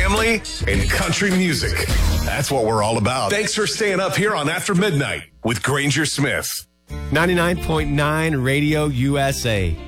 family, and country music. That's what we're all about. Thanks for staying up here on After Midnight with Granger Smith. 99.9 Radio USA.